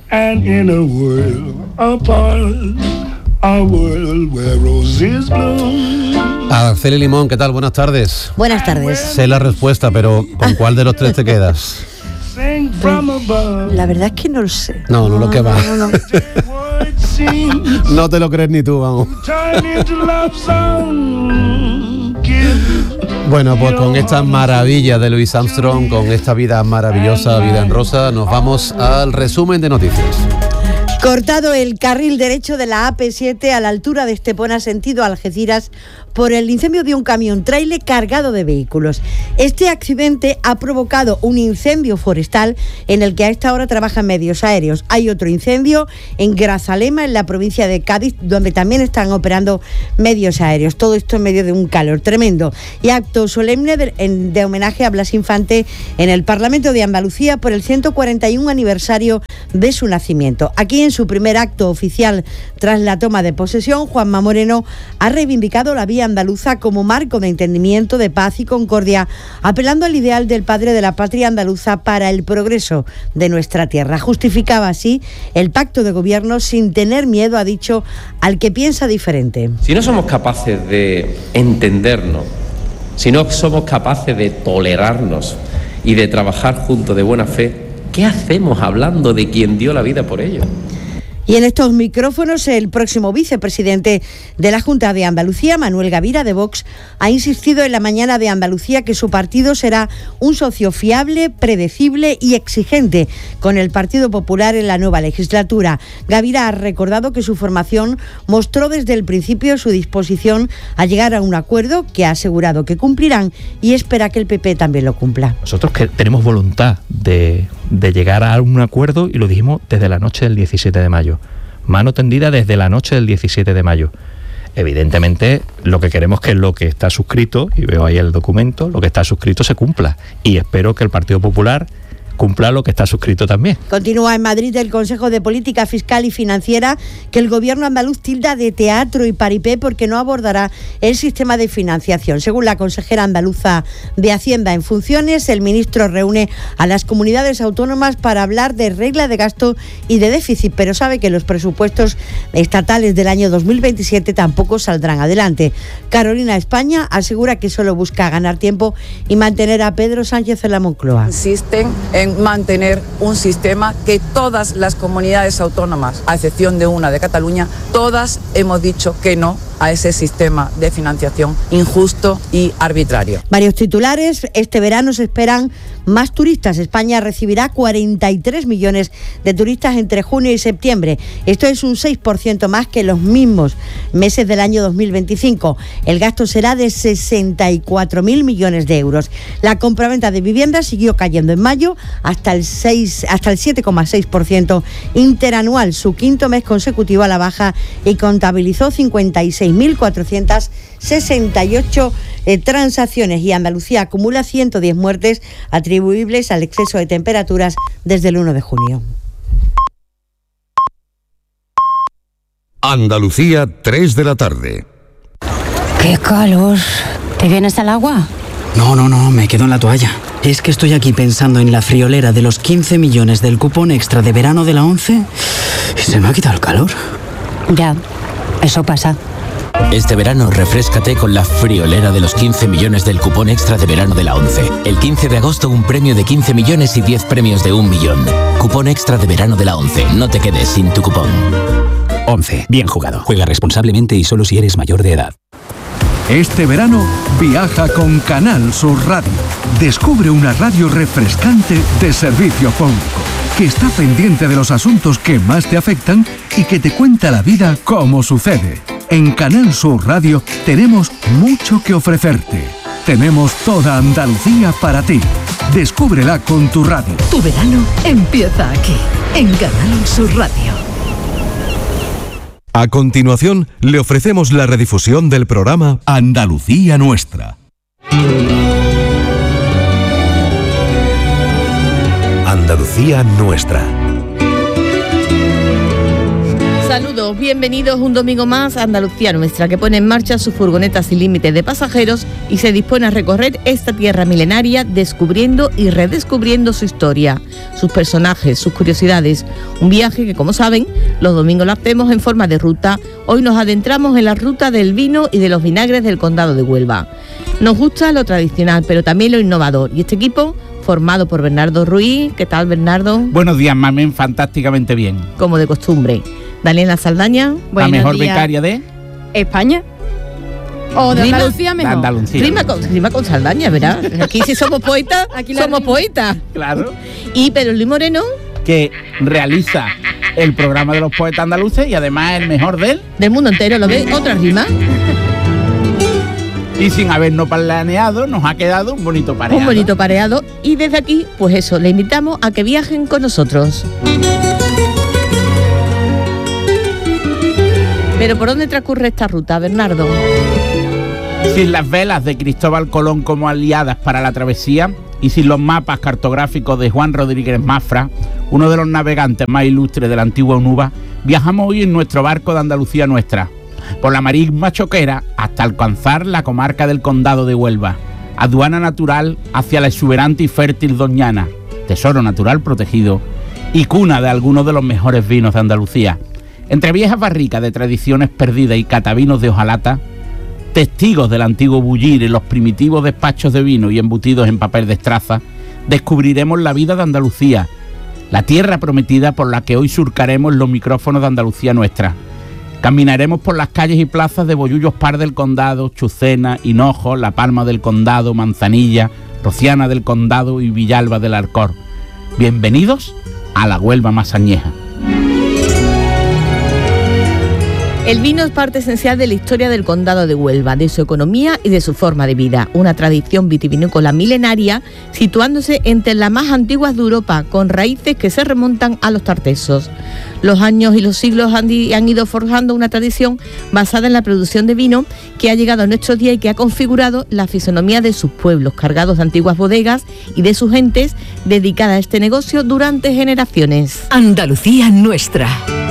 and in a world apart, a world where roses bloom. Araceli Limón, ¿qué tal? Buenas tardes. Buenas tardes. Sé la respuesta, pero ¿con cuál de los tres te quedas? La verdad es que no lo sé. No, lo que va. No te lo crees ni tú, vamos. Bueno, pues con esta maravilla de Louis Armstrong, con esta vida maravillosa, vida en rosa, nos vamos al resumen de noticias. Cortado el carril derecho de la AP7 a la altura de Estepona, sentido Algeciras, por el incendio de un camión tráiler cargado de vehículos. Este accidente ha provocado un incendio forestal en el que a esta hora trabajan medios aéreos. Hay otro incendio en Grazalema, en la provincia de Cádiz, donde también están operando medios aéreos. Todo esto en medio de un calor tremendo. Y acto solemne de homenaje a Blas Infante en el Parlamento de Andalucía por el 141 aniversario de su nacimiento. Aquí, en su primer acto oficial tras la toma de posesión, Juanma Moreno ha reivindicado la vía andaluza como marco de entendimiento, de paz y concordia, apelando al ideal del padre de la patria andaluza para el progreso de nuestra tierra. Justificaba así el pacto de gobierno sin tener miedo, ha dicho, al que piensa diferente. Si no somos capaces de entendernos, si no somos capaces de tolerarnos y de trabajar juntos de buena fe, ¿qué hacemos hablando de quien dio la vida por ello? Y en estos micrófonos, el próximo vicepresidente de la Junta de Andalucía, Manuel Gavira, de Vox, ha insistido en la mañana de Andalucía que su partido será un socio fiable, predecible y exigente con el Partido Popular en la nueva legislatura. Gavira ha recordado que su formación mostró desde el principio su disposición a llegar a un acuerdo que ha asegurado que cumplirán y espera que el PP también lo cumpla. Nosotros que tenemos voluntad de llegar a un acuerdo, y lo dijimos desde la noche del 17 de mayo. Mano tendida desde la noche del 17 de mayo. Evidentemente, lo que queremos es que lo que está suscrito, y veo ahí el documento, lo que está suscrito se cumpla. Y espero que el Partido Popular cumpla lo que está suscrito también. Continúa en Madrid el Consejo de Política Fiscal y Financiera, que el gobierno andaluz tilda de teatro y paripé porque no abordará el sistema de financiación. Según la consejera andaluza de Hacienda en funciones, el ministro reúne a las comunidades autónomas para hablar de regla de gasto y de déficit, pero sabe que los presupuestos estatales del año 2027 tampoco saldrán adelante. Carolina España asegura que solo busca ganar tiempo y mantener a Pedro Sánchez en la Moncloa. Insisten en mantener un sistema que todas las comunidades autónomas, a excepción de una, de Cataluña, todas hemos dicho que no a ese sistema de financiación injusto y arbitrario. Varios titulares. Este verano se esperan más turistas. España recibirá 43 millones de turistas entre junio y septiembre. Esto es un 6% más que los mismos meses del año 2025. El gasto será de 64.000 millones de euros. La compraventa de viviendas siguió cayendo en mayo hasta el 7,6% interanual, su quinto mes consecutivo a la baja, y contabilizó 56.468 transacciones, y Andalucía acumula 110 muertes atribuibles al exceso de temperaturas desde el 1 de junio. Andalucía, 3 de la tarde. ¡Qué calor! ¿Te vienes al agua? No, me quedo en la toalla. Es que estoy aquí pensando en la friolera de los 15 millones del cupón extra de verano de la 11 y se me ha quitado el calor. Ya, eso pasa. Este verano refréscate con la friolera de los 15 millones del cupón extra de verano de la 11. El 15 de agosto un premio de 15 millones y 10 premios de 1 millón. Cupón extra de verano de la 11. No te quedes sin tu cupón. 11. Bien jugado. Juega responsablemente y solo si eres mayor de edad. Este verano viaja con Canal Sur Radio. Descubre una radio refrescante de servicio público, que está pendiente de los asuntos que más te afectan y que te cuenta la vida como sucede. En Canal Sur Radio tenemos mucho que ofrecerte. Tenemos toda Andalucía para ti. Descúbrela con tu radio. Tu verano empieza aquí, en Canal Sur Radio. A continuación, le ofrecemos la redifusión del programa Andalucía Nuestra. Andalucía Nuestra. Saludos. todos, bienvenidos un domingo más a Andalucía Nuestra, que pone en marcha su furgoneta sin límites de pasajeros y se dispone a recorrer esta tierra milenaria descubriendo y redescubriendo su historia, sus personajes, sus curiosidades. Un viaje que, como saben, los domingos lo hacemos en forma de ruta. Hoy nos adentramos en la ruta del vino y de los vinagres del Condado de Huelva. Nos gusta lo tradicional, pero también lo innovador. Y este equipo, formado por Bernardo Ruiz. ¿Qué tal, Bernardo? Buenos días, Mamen, fantásticamente bien. Como de costumbre. Daniela Saldaña. La mejor becaria de España. O de Andalucía mejor. De Andalucía. Rima con Saldaña, ¿verdad? Aquí si somos poetas, somos poetas. Claro. Y Pedro Luis Moreno, que realiza el programa de los poetas andaluces y además el mejor del mundo entero. ¿Lo ves? Otra rima. Y sin habernos planeado, nos ha quedado un bonito pareado. Un bonito pareado. Y desde aquí, pues eso, le invitamos a que viajen con nosotros. Pero ¿por dónde transcurre esta ruta, Bernardo? Sin las velas de Cristóbal Colón como aliadas para la travesía y sin los mapas cartográficos de Juan Rodríguez Mafra, uno de los navegantes más ilustres de la antigua Onuba, viajamos hoy en nuestro barco de Andalucía Nuestra, por la marisma choquera hasta alcanzar la comarca del Condado de Huelva, aduana natural hacia la exuberante y fértil Doñana, tesoro natural protegido y cuna de algunos de los mejores vinos de Andalucía. Entre viejas barricas de tradiciones perdidas y catavinos de hojalata, testigos del antiguo bullir en los primitivos despachos de vino y embutidos en papel de estraza, descubriremos la vida de Andalucía, la tierra prometida por la que hoy surcaremos los micrófonos de Andalucía Nuestra. Caminaremos por las calles y plazas de Bollullos Par del Condado, Chucena, Hinojo, La Palma del Condado, Manzanilla, Rociana del Condado y Villalba del Alcor. Bienvenidos a la Huelva más añeja. El vino es parte esencial de la historia del Condado de Huelva, de su economía y de su forma de vida. Una tradición vitivinícola milenaria, situándose entre las más antiguas de Europa, con raíces que se remontan a los tartesos. Los años y los siglos han ido forjando una tradición basada en la producción de vino que ha llegado a nuestros días y que ha configurado la fisonomía de sus pueblos, cargados de antiguas bodegas y de sus gentes dedicadas a este negocio durante generaciones. Andalucía Nuestra.